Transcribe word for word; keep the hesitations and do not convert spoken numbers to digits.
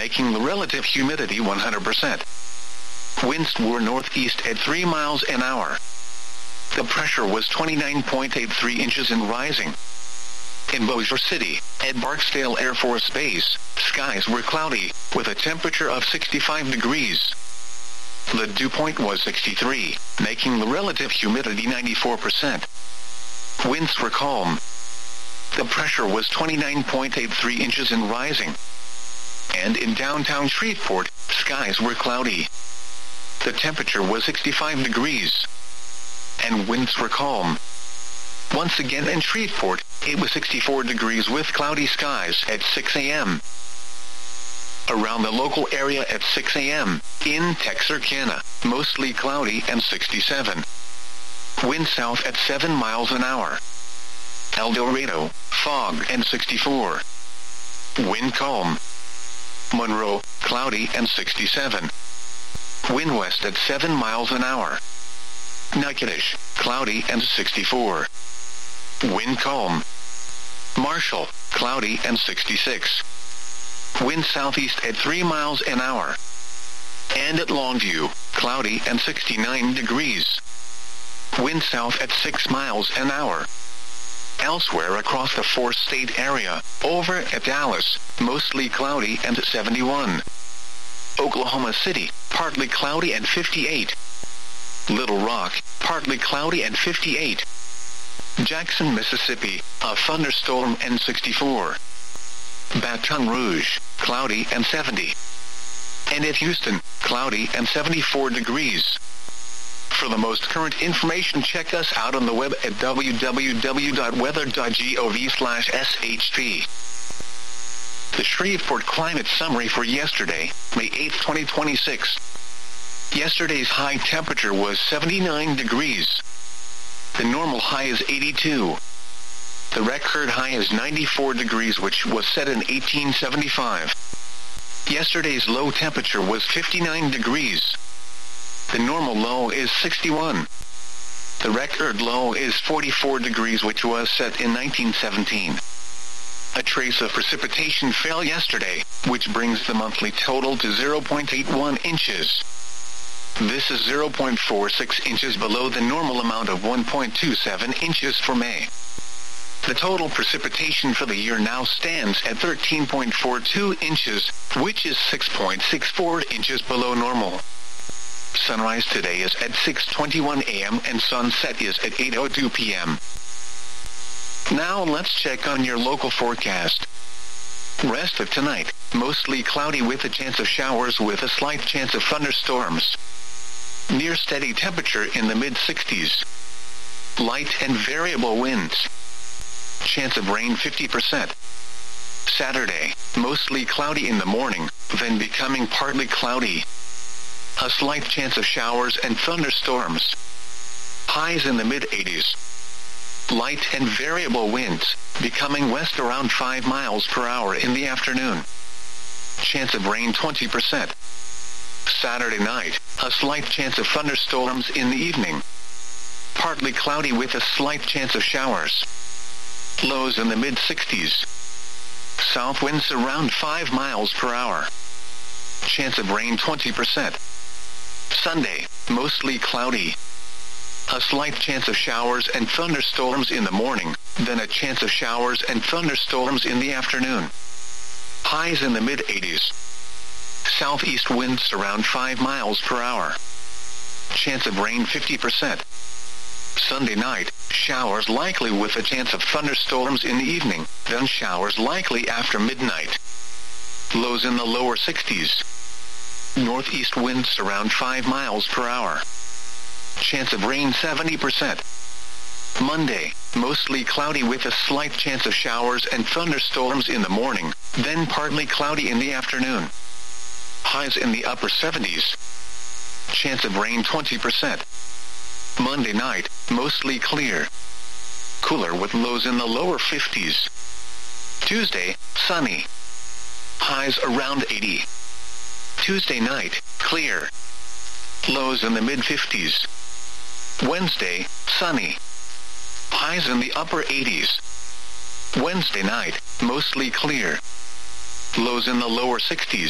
making the relative humidity one hundred percent. Winds were northeast at three miles an hour. The pressure was twenty-nine point eight three inches and rising. In Bossier City, at Barksdale Air Force Base, skies were cloudy, with a temperature of sixty-five degrees. The dew point was sixty-three, making the relative humidity ninety-four percent. Winds were calm. The pressure was twenty-nine point eight three inches and rising. And in downtown Shreveport, skies were cloudy. The temperature was sixty-five degrees. And winds were calm. Once again in Shreveport, it was sixty-four degrees with cloudy skies at six a m Around the local area at six a m, in Texarkana, mostly cloudy and sixty-seven. Wind south at seven miles an hour. El Dorado, fog and sixty-four. Wind calm. Monroe, cloudy and sixty-seven. Wind west at seven miles an hour. Natchitoches, cloudy and sixty-four. Wind calm. Marshall, cloudy and sixty-six. Wind southeast at three miles an hour. And at Longview, cloudy and sixty-nine degrees. Wind south at six miles an hour. Elsewhere across the four-state area, over at Dallas, mostly cloudy and seventy-one. Oklahoma City, partly cloudy and fifty-eight. Little Rock, partly cloudy and fifty-eight. Jackson, Mississippi, a thunderstorm and sixty-four. Baton Rouge, cloudy and seventy. And at Houston, cloudy and seventy-four degrees. For the most current information, check us out on the web at w w w dot weather dot gov slash s h p. The Shreveport Climate Summary for yesterday, May eighth, twenty twenty-six. Yesterday's high temperature was seventy-nine degrees. The normal high is eighty-two. The record high is ninety-four degrees, which was set in eighteen seventy-five. Yesterday's low temperature was fifty-nine degrees. The normal low is sixty-one. The record low is forty-four degrees, which was set in nineteen seventeen. A trace of precipitation fell yesterday, which brings the monthly total to zero point eight one inches. This is zero point four six inches below the normal amount of one point two seven inches for May. The total precipitation for the year now stands at thirteen point four two inches, which is six point six four inches below normal. Sunrise today is at six twenty-one a m and sunset is at eight oh two p m Now let's check on your local forecast. Rest of tonight, mostly cloudy with a chance of showers with a slight chance of thunderstorms. Near steady temperature in the mid sixties. Light and variable winds. Chance of rain fifty percent. Saturday, mostly cloudy in the morning, then becoming partly cloudy. A slight chance of showers and thunderstorms. Highs in the mid eighties. Light and variable winds, becoming west around five miles per hour in the afternoon. Chance of rain twenty percent. Saturday night, a slight chance of thunderstorms in the evening. Partly cloudy with a slight chance of showers. Lows in the mid sixties. South winds around five miles per hour. Chance of rain twenty percent. Sunday, mostly cloudy. A slight chance of showers and thunderstorms in the morning, then a chance of showers and thunderstorms in the afternoon. Highs in the mid eighties. Southeast winds around five miles per hour. Chance of rain fifty percent. Sunday night, showers likely with a chance of thunderstorms in the evening, then showers likely after midnight. Lows in the lower sixties. Northeast winds around five miles per hour. Chance of rain seventy percent. Monday, mostly cloudy with a slight chance of showers and thunderstorms in the morning, then partly cloudy in the afternoon. Highs in the upper seventies. Chance of rain twenty percent. Monday night, mostly clear. Cooler with lows in the lower fifties. Tuesday, sunny. Highs around eighty. Tuesday night, clear. Lows in the mid fifties. Wednesday, sunny. Highs in the upper eighties. Wednesday night, mostly clear. Lows in the lower sixties.